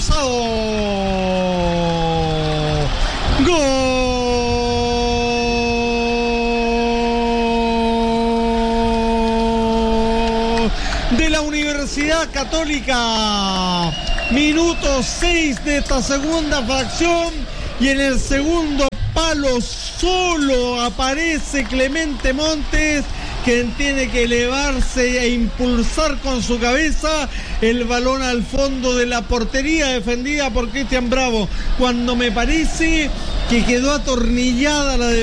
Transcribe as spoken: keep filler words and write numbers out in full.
cruzado. Gol de la Universidad Católica. Minuto seis de esta segunda fracción y en el segundo palo solo aparece Clemente Montes, quien tiene que elevarse e impulsar con su cabeza el balón al fondo de la portería defendida por Cristian Bravo, cuando me parece que quedó atornillada la